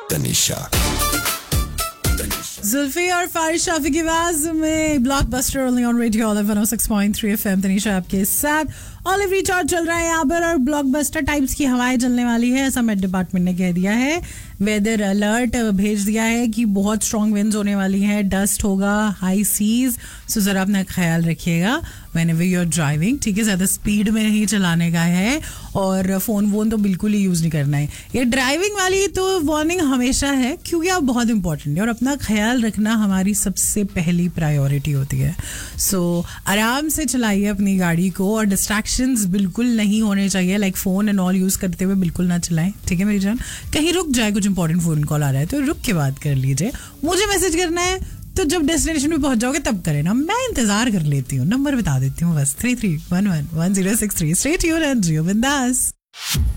तनिषा जुल्फी और फारिश शाफी की आवाज में blockbuster only on radio olive 106.3 FM. Tanisha आपके साथ ऑलिव रिचार्ज चल रहा है यहाँ पर और ब्लॉकबस्टर टाइप्स की हवाएं चलने वाली है, ऐसा मेट डिपार्टमेंट ने कह दिया है। वेदर अलर्ट भेज दिया है कि बहुत स्ट्रॉन्ग विंड्स होने वाली हैं, डस्ट होगा, हाई सीज। सो जरा अपना ख्याल रखिएगा व्हेनेवर यू आर ड्राइविंग, ठीक है। ज़्यादा स्पीड में नहीं चलाने का है और फ़ोन वोन तो बिल्कुल ही यूज़ नहीं करना है। ये ड्राइविंग वाली तो वार्निंग हमेशा है क्योंकि आप बहुत इंपॉर्टेंट है और अपना ख्याल रखना हमारी सबसे पहली प्रायोरिटी होती है। सो आराम से चलाइए अपनी गाड़ी को और डिस्ट्रैक्शंस बिल्कुल नहीं होने चाहिए, like phone and all use करते हुए बिल्कुल ना चलाएं, ठीक है मेरी जान। कहीं रुक जाए, कुछ इंपॉर्टेंट फ़ोन कॉल आ रहा है तो रुक के बात कर लीजिए। मुझे मैसेज करना है तो जब डेस्टिनेशन पे पहुंच जाओगे तब करें ना, मैं इंतजार कर लेती हूँ। नंबर बता देती हूँ बस 33111063। स्टे ट्यून्ड एंड जियो बिंदास।